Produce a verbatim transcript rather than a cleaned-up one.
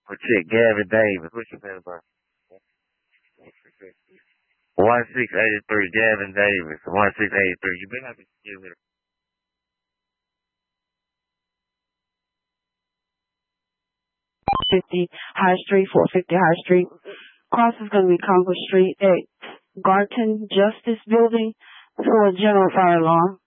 Well, check Gavin Davis. What's your pen about? One six eighty three, Gavin Davis. One six eighty three. You better not be giving me fifty High Street, four fifty High Street. Cross is going to be Congress Street at Garton Justice Building for a general fire alarm.